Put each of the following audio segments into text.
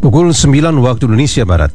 Pukul 9 waktu Indonesia Barat.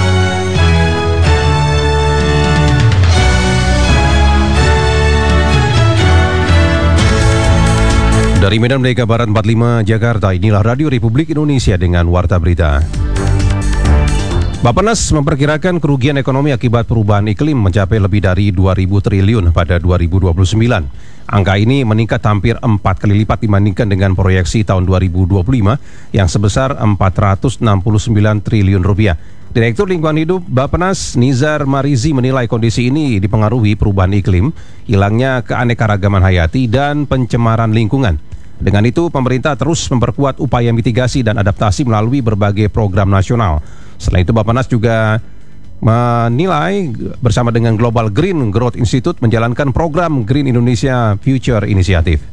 Dari Medan Merdeka Barat 45 Jakarta, inilah Radio Republik Indonesia dengan Warta Berita. Bappenas memperkirakan kerugian ekonomi akibat perubahan iklim mencapai lebih dari 2.000 triliun pada 2029. Angka ini meningkat hampir 4 kali lipat dibandingkan dengan proyeksi tahun 2025 yang sebesar 469 triliun rupiah. Direktur Lingkungan Hidup Bappenas Nizar Marizi menilai kondisi ini dipengaruhi perubahan iklim, hilangnya keanekaragaman hayati, dan pencemaran lingkungan. Dengan itu, pemerintah terus memperkuat upaya mitigasi dan adaptasi melalui berbagai program nasional. Selain itu, Bappenas juga menilai bersama dengan Global Green Growth Institute menjalankan program Green Indonesia Future Initiative.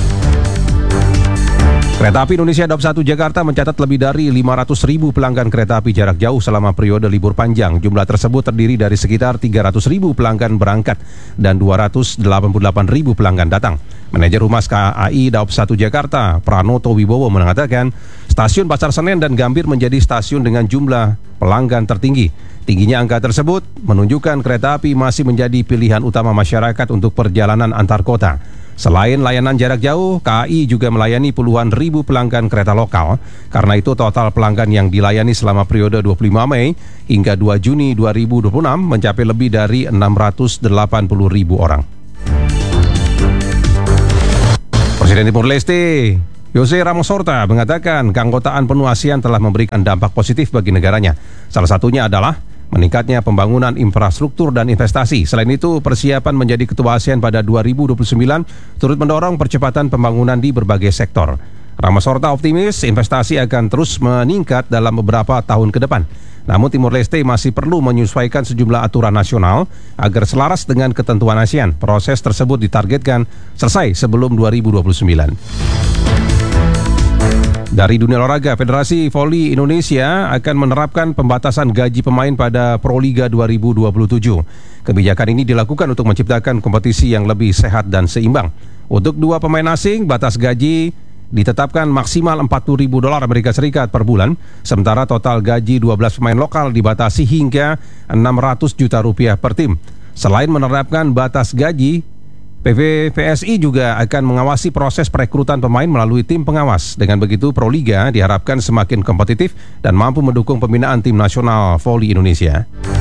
Kereta Api Indonesia Daup 1 Jakarta mencatat lebih dari 500.000 pelanggan kereta api jarak jauh selama periode libur panjang. Jumlah tersebut terdiri dari sekitar 300.000 pelanggan berangkat dan 288.000 pelanggan datang. Manajer Humas KAI Daup 1 Jakarta, Pranoto Wibowo, mengatakan stasiun Pasar Senen dan Gambir menjadi stasiun dengan jumlah pelanggan tertinggi. Tingginya angka tersebut menunjukkan kereta api masih menjadi pilihan utama masyarakat untuk perjalanan antar kota. Selain layanan jarak jauh, KAI juga melayani puluhan ribu pelanggan kereta lokal. Karena itu total pelanggan yang dilayani selama periode 25 Mei hingga 2 Juni 2026 mencapai lebih dari 680 ribu orang. Presiden Timur Leste Jose Ramos Horta mengatakan keanggotaan penuh ASEAN telah memberikan dampak positif bagi negaranya. Salah satunya adalah meningkatnya pembangunan infrastruktur dan investasi. Selain itu, persiapan menjadi ketua ASEAN pada 2029 turut mendorong percepatan pembangunan di berbagai sektor. Ramos Horta optimis investasi akan terus meningkat dalam beberapa tahun ke depan. Namun Timor Leste masih perlu menyesuaikan sejumlah aturan nasional agar selaras dengan ketentuan ASEAN. Proses tersebut ditargetkan selesai sebelum 2029. Dari dunia olahraga, Federasi Voli Indonesia akan menerapkan pembatasan gaji pemain pada Proliga 2027. Kebijakan ini dilakukan untuk menciptakan kompetisi yang lebih sehat dan seimbang. Untuk 2 pemain asing, batas gaji ditetapkan maksimal $40.000 Amerika Serikat per bulan, sementara total gaji 12 pemain lokal dibatasi hingga $600 juta per tim. Selain menerapkan batas gaji, PVVSI juga akan mengawasi proses perekrutan pemain melalui tim pengawas. Dengan begitu, Proliga diharapkan semakin kompetitif dan mampu mendukung pembinaan tim nasional voli Indonesia.